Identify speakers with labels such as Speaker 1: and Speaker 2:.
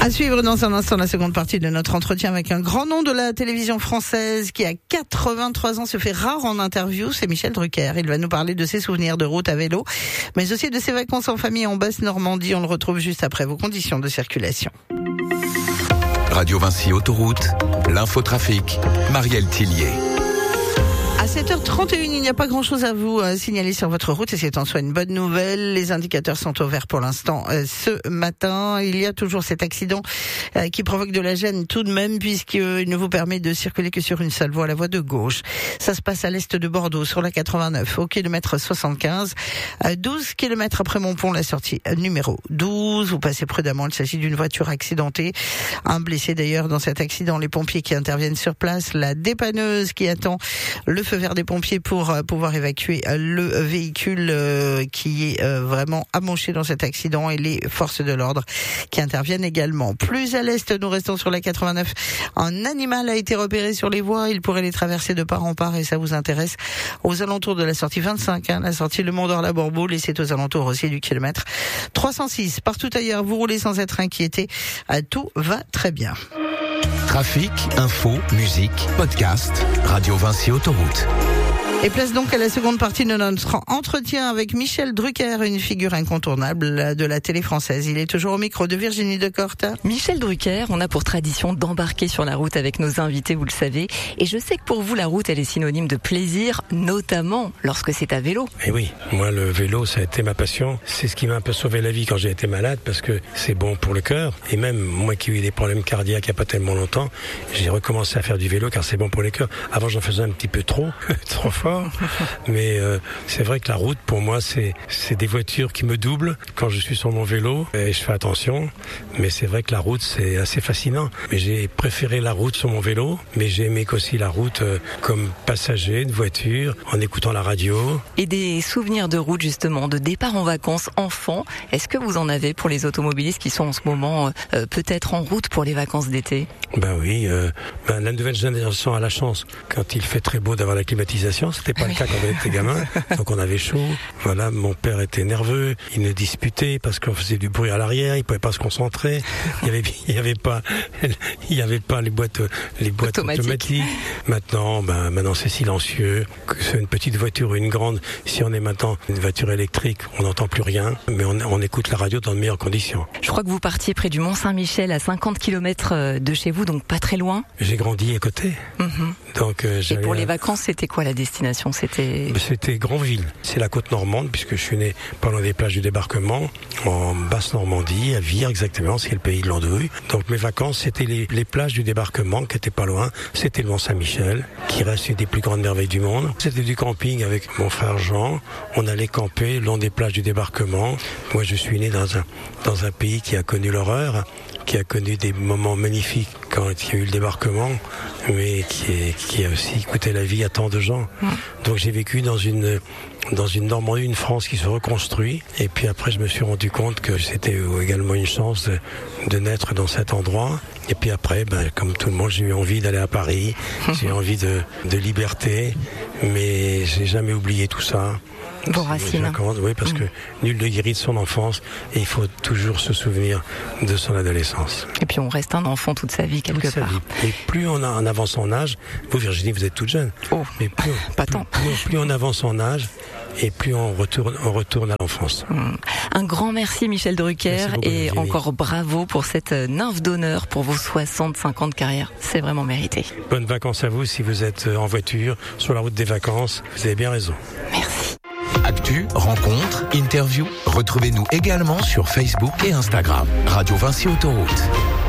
Speaker 1: À suivre dans un instant la seconde partie de notre entretien avec un grand nom de la télévision française qui à 83 ans se fait rare en interview, c'est Michel Drucker. Il va nous parler de ses souvenirs de route à vélo, mais aussi de ses vacances en famille en Basse-Normandie. On le retrouve juste après vos conditions de circulation.
Speaker 2: Radio Vinci Autoroute, l'infotrafic, Marielle Tillier.
Speaker 1: À 7h31, il n'y a pas grand-chose à vous signaler sur votre route et c'est en soi une bonne nouvelle. Les indicateurs sont au vert pour l'instant ce matin. Il y a toujours cet accident qui provoque de la gêne tout de même puisqu'il ne vous permet de circuler que sur une seule voie, la voie de gauche. Ça se passe à l'est de Bordeaux sur la 89 au kilomètre 75. 12 kilomètres après Montpont, la sortie numéro 12. Vous passez prudemment, il s'agit d'une voiture accidentée. Un blessé d'ailleurs dans cet accident. Les pompiers qui interviennent sur place, la dépanneuse qui attend le feu vert des pompiers pour pouvoir évacuer le véhicule qui est vraiment amoché dans cet accident et les forces de l'ordre qui interviennent également. Plus à l'est, nous restons sur la 89. Un animal a été repéré sur les voies. Il pourrait les traverser de part en part et ça vous intéresse aux alentours de la sortie 25, la sortie Le Mont-d'Or-la-Bourboule et c'est aux alentours aussi du kilomètre 306. Partout ailleurs, vous roulez sans être inquiété. Tout va très bien.
Speaker 2: Trafic, info, musique, podcast, Radio Vinci Autoroute.
Speaker 1: Et place donc à la seconde partie de notre entretien avec Michel Drucker, une figure incontournable de la télé française. Il est toujours au micro de Virginie Decorta.
Speaker 3: Michel Drucker, on a pour tradition d'embarquer sur la route avec nos invités, vous le savez. Et je sais que pour vous, la route, elle est synonyme de plaisir, notamment lorsque c'est à vélo.
Speaker 4: Et oui, moi le vélo, ça a été ma passion. C'est ce qui m'a un peu sauvé la vie quand j'ai été malade, parce que c'est bon pour le cœur. Et même moi qui ai eu des problèmes cardiaques il n'y a pas tellement longtemps, j'ai recommencé à faire du vélo car c'est bon pour les cœurs. Avant, j'en faisais un petit peu trop fort. Mais c'est vrai que la route, pour moi, c'est des voitures qui me doublent quand je suis sur mon vélo et je fais attention. Mais c'est vrai que la route, c'est assez fascinant. Mais j'ai préféré la route sur mon vélo, mais j'ai aimé aussi la route comme passager de voiture, en écoutant la radio.
Speaker 3: Et des souvenirs de route, justement, de départ en vacances enfant, est-ce que vous en avez pour les automobilistes qui sont en ce moment peut-être en route pour les vacances d'été ?
Speaker 4: Ben oui, la nouvelle génération a la chance, quand il fait très beau, d'avoir la climatisation. C'était pas le cas quand on était gamin, donc on avait chaud. Voilà, mon père était nerveux, il nous disputait parce qu'on faisait du bruit à l'arrière, il pouvait pas se concentrer. Il y avait pas les boîtes automatiques. Maintenant c'est silencieux. Que c'est une petite voiture ou une grande, si on est maintenant une voiture électrique, on n'entend plus rien, mais on écoute la radio dans de meilleures conditions.
Speaker 3: Je crois que vous partiez près du Mont-Saint-Michel, à 50 km de chez vous, donc pas très loin.
Speaker 4: J'ai grandi à côté. Donc,
Speaker 3: et pour les vacances, c'était quoi la destination ?
Speaker 4: C'était Granville. C'est la côte normande, puisque je suis né pas loin des plages du débarquement, en Basse-Normandie, à Vire exactement, c'est le pays de l'andouille. Donc mes vacances, c'était les plages du débarquement, qui étaient pas loin. C'était le Mont-Saint-Michel, qui reste une des plus grandes merveilles du monde. C'était du camping avec mon frère Jean. On allait camper le long des plages du débarquement. Moi, je suis né dans un pays qui a connu l'horreur, qui a connu des moments magnifiques quand il y a eu le débarquement, mais qui a aussi coûté la vie à tant de gens. Donc j'ai vécu dans une Normandie, une France qui se reconstruit. Et puis après, je me suis rendu compte que c'était également une chance de naître dans cet endroit. Et puis après, comme tout le monde, j'ai eu envie d'aller à Paris. J'ai envie de liberté, mais j'ai jamais oublié tout ça.
Speaker 3: Vos racines.
Speaker 4: Oui, parce que nul ne guérit de son enfance et il faut toujours se souvenir de son adolescence.
Speaker 3: Et puis on reste un enfant toute sa vie quelque part.
Speaker 4: Et plus on avance en âge, vous Virginie, vous êtes toute jeune.
Speaker 3: Oh,
Speaker 4: mais
Speaker 3: pas tant.
Speaker 4: Plus on avance en âge et plus on retourne à l'enfance.
Speaker 3: Un grand merci Michel Drucker
Speaker 4: beaucoup,
Speaker 3: et
Speaker 4: Virginie.
Speaker 3: encore bravo pour cette nymphe d'honneur pour vos 65 ans de carrière. C'est vraiment mérité.
Speaker 4: Bonnes vacances à vous si vous êtes en voiture, sur la route des vacances. Vous avez bien raison.
Speaker 3: Merci.
Speaker 2: Actu, rencontres, interviews, retrouvez-nous également sur Facebook et Instagram. Radio Vinci Autoroute.